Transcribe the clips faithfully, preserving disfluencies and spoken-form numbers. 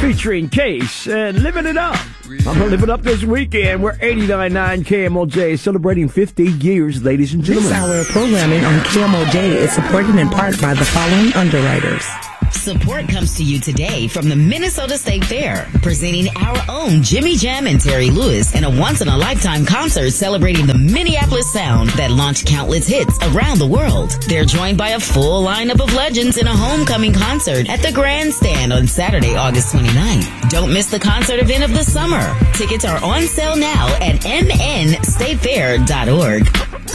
featuring Case and Living It Up. I'm going to live it up this weekend. We're eighty-nine point nine K M O J, celebrating fifty years, ladies and gentlemen. This hour of programming on K M O J is supported in part by the following underwriters. Support comes to you today from the Minnesota State Fair, presenting our own Jimmy Jam and Terry Lewis in a once-in-a-lifetime concert celebrating the Minneapolis sound that launched countless hits around the world. They're joined by a full lineup of legends in a homecoming concert at the Grandstand on Saturday, August twenty-ninth. Don't miss the concert event of the summer. Tickets are on sale now at m n state fair dot org.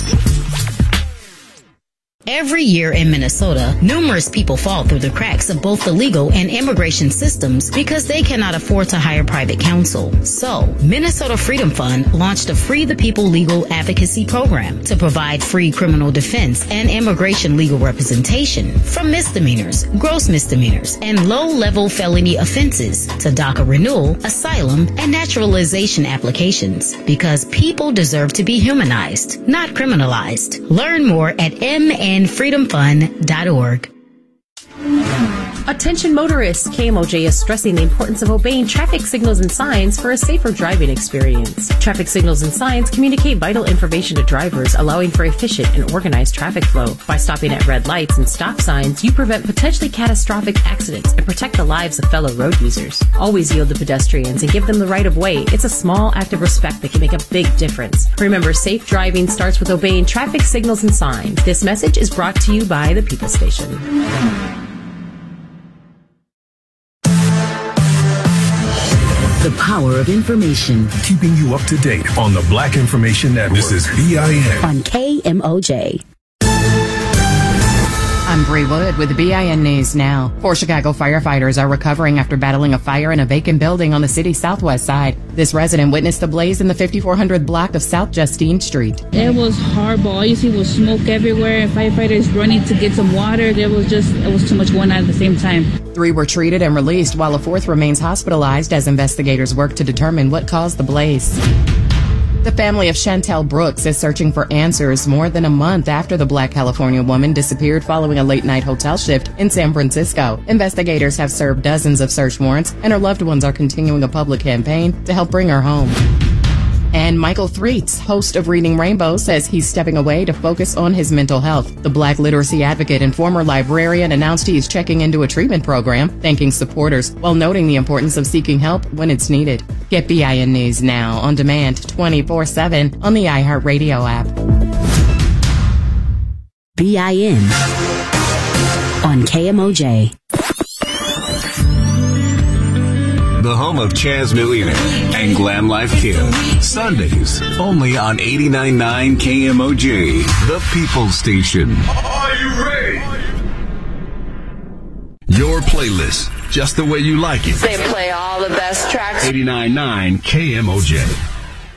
Every year in Minnesota, numerous people fall through the cracks of both the legal and immigration systems because they cannot afford to hire private counsel. So, Minnesota Freedom Fund launched a Free the People Legal Advocacy Program to provide free criminal defense and immigration legal representation from misdemeanors, gross misdemeanors, and low-level felony offenses to DACA renewal, asylum, and naturalization applications because people deserve to be humanized, not criminalized. Learn more at m n freedom fund dot org. Attention motorists, K M O J is stressing the importance of obeying traffic signals and signs for a safer driving experience. Traffic signals and signs communicate vital information to drivers, allowing for efficient and organized traffic flow. By stopping at red lights and stop signs, you prevent potentially catastrophic accidents and protect the lives of fellow road users. Always yield to pedestrians and give them the right of way. It's a small act of respect that can make a big difference. Remember, safe driving starts with obeying traffic signals and signs. This message is brought to you by the People Station. The power of information. Keeping you up to date on the Black Information Network. This is B I N. On K M O J. I'm Bree Wood with the B I N News Now. Four Chicago firefighters are recovering after battling a fire in a vacant building on the city's southwest side. This resident witnessed a blaze in the fifty-four hundred block of South Justine Street. It was horrible. All you see was smoke everywhere and firefighters running to get some water. There was just, it was too much going on at the same time. Three were treated and released while a fourth remains hospitalized as investigators work to determine what caused the blaze. The family of Chantel Brooks is searching for answers more than a month after the Black California woman disappeared following a late-night hotel shift in San Francisco. Investigators have served dozens of search warrants, and her loved ones are continuing a public campaign to help bring her home. And Michael Threets, host of Reading Rainbow, says he's stepping away to focus on his mental health. The Black literacy advocate and former librarian announced he's checking into a treatment program, thanking supporters, while noting the importance of seeking help when it's needed. Get B I N News now on demand twenty-four seven on the iHeartRadio app. B I N on K M O J. The home of Chaz Molina and Glam Life Kim. Sundays, only on eighty-nine point nine K M O J, the People Station. Are you ready? Your playlist, just the way you like it. They play all the best tracks. eighty-nine point nine K M O J.